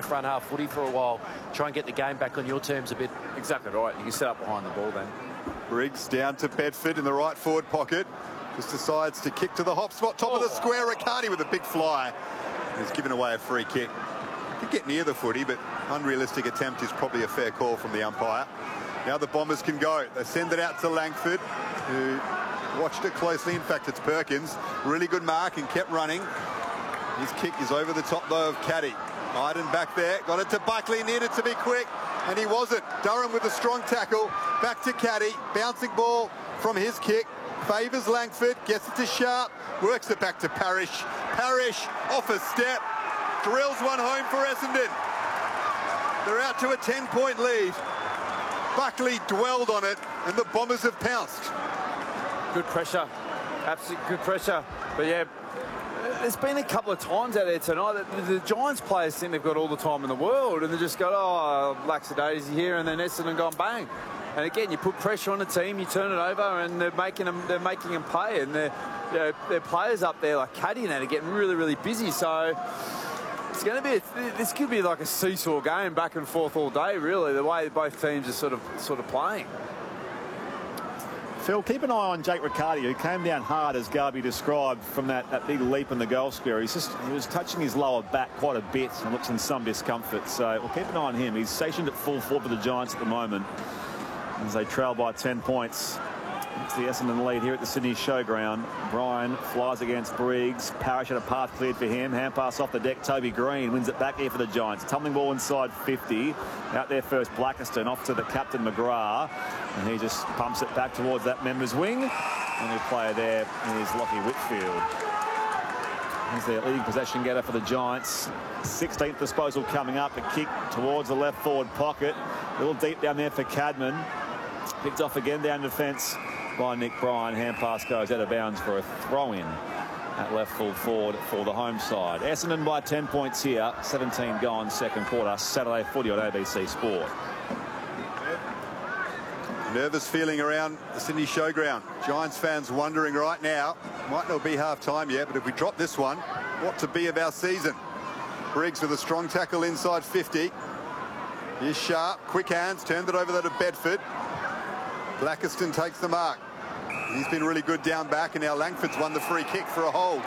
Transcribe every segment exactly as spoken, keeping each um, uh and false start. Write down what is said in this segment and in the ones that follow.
front half footy for a while. Try and get the game back on your terms a bit. Exactly right. You can set up behind the ball then. Briggs down to Bedford in the right forward pocket. Just decides to kick to the hop spot, top oh. of the square. Riccardi with a big fly. He's given away a free kick. Could get near the footy, but unrealistic attempt is probably a fair call from the umpire. Now the Bombers can go. They send it out to Langford, who watched it closely. In fact, it's Perkins. Really good mark and kept running. His kick is over the top, though, of Caddy. Iden back there. Got it to Buckley. Needed to be quick, and he wasn't. Durham with a strong tackle. Back to Caddy. Bouncing ball from his kick. Favours Langford. Gets it to Sharp. Works it back to Parrish. Parrish off a step. Drills one home for Essendon. They're out to a ten-point lead. Buckley dwelled on it, and the Bombers have pounced. Good pressure. Absolute good pressure. But, yeah, there's been a couple of times out there tonight that the Giants players think they've got all the time in the world, and they just go, oh, lackadaisy here, and then Essendon gone bang. And again, you put pressure on the team, you turn it over, and they're making them, they're making them pay. And they're, you know, their players up there like Caddy and that are getting really, really busy. So it's going to be, a, this could be like a seesaw game, back and forth all day, really, the way both teams are sort of, sort of playing. Phil, keep an eye on Jake Riccardi, who came down hard, as Garby described, from that, that big leap in the goal square. He's just, he was touching his lower back quite a bit and looks in some discomfort. So we'll keep an eye on him. He's stationed at full forward for the Giants at the moment, as they trail by ten points. It's the Essendon lead here at the Sydney Showground. Bryan flies against Briggs. Parrish had a path cleared for him. Hand pass off the deck. Toby Green wins it back here for the Giants. Tumbling ball inside fifty. Out there first, Blackiston off to the captain McGrath. And he just pumps it back towards that member's wing. And the player there is Lockie Whitfield. He's their leading possession getter for the Giants. sixteenth disposal coming up. A kick towards the left forward pocket. A little deep down there for Cadman. Picked off again down defence by Nick Bryan. Hand pass goes out of bounds for a throw-in at left full forward for the home side. Essendon by ten points here. seventeen gone second quarter. Saturday footy on A B C Sport. Nervous feeling around the Sydney Showground. Giants fans wondering right now, might not be half time yet, but if we drop this one, what to be of our season? Briggs with a strong tackle inside fifty. Here's Sharp, quick hands, turned it over there to Bedford. Blackiston takes the mark. He's been really good down back, and now Langford's won the free kick for a hold.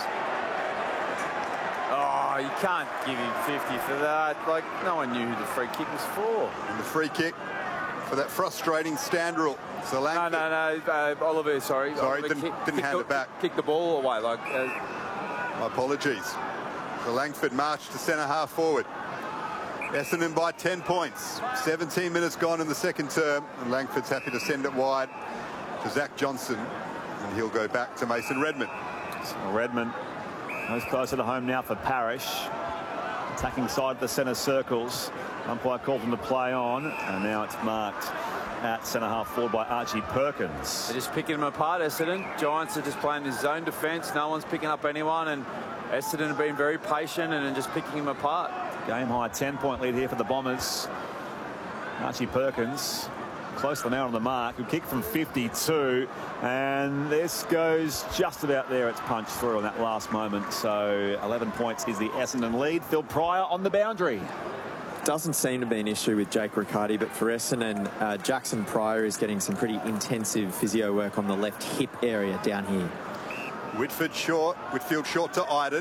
Oh, you can't give him fifty for that. Like, no one knew who the free kick was for. And the free kick for that frustrating stand rule. So Langford... No, no, no. Uh, Oliver, sorry. Sorry, Oliver didn't, kick, didn't kick hand the, it back. Kick the ball away. Like, uh... My apologies. So Langford marched to centre half forward. Essendon by ten points. seventeen minutes gone in the second term, and Langford's happy to send it wide to Zach Johnson, and he'll go back to Mason Redman. So Redman goes closer to home now for Parrish. Attacking side of the centre circles. Umpire called him to play on, and now it's marked at centre half forward by Archie Perkins. They're just picking them apart, Essendon. Giants are just playing this zone defence. No one's picking up anyone, and Essendon have been very patient and just picking them apart. Game high ten-point lead here for the Bombers. Archie Perkins close to now on the mark. Who kicked from fifty-two, and this goes just about there. It's punched through on that last moment. So eleven points is the Essendon lead. Phil Pryor on the boundary. Doesn't seem to be an issue with Jake Riccardi, but for Essendon, uh, Jackson Pryor is getting some pretty intensive physio work on the left hip area down here. Whitfield short. Whitfield short to Iden.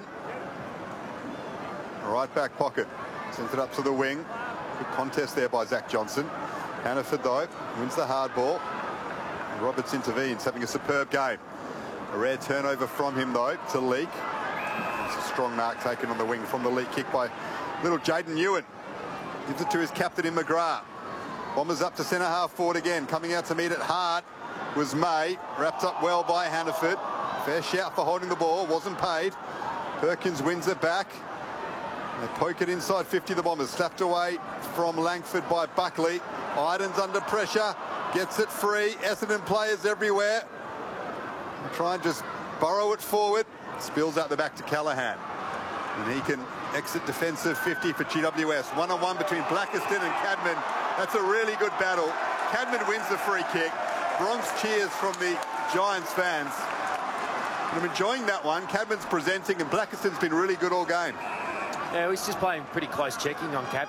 Right back pocket. Sends it up to the wing. Good contest there by Zach Johnson. Hannaford, though, wins the hard ball. And Roberts intervenes, having a superb game. A rare turnover from him, though, to Leake. It's a strong mark taken on the wing from the Leake kick by little Jaden Ewan. Gives it to his captain in McGrath. Bombers up to centre half forward again. Coming out to meet it hard was May. Wrapped up well by Hannaford. Fair shout for holding the ball. Wasn't paid. Perkins wins it back. They poke it inside fifty, the Bombers. Slapped away from Langford by Buckley. Iden's under pressure. Gets it free. Essendon players everywhere. They try and just burrow it forward. Spills out the back to Callaghan. And he can exit defensive fifty for G W S. One-on-one between Blackiston and Cadman. That's a really good battle. Cadman wins the free kick. Bronx cheers from the Giants fans. And I'm enjoying that one. Cadman's presenting, and Blackiston's been really good all game. Yeah, he's just playing pretty close checking on Cap.